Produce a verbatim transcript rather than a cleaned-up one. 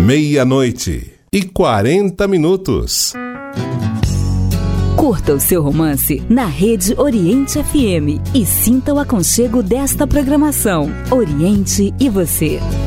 Meia-noite e quarenta minutos. Curta o seu romance na Rede Oriente F M e sinta o aconchego desta programação. Oriente e você.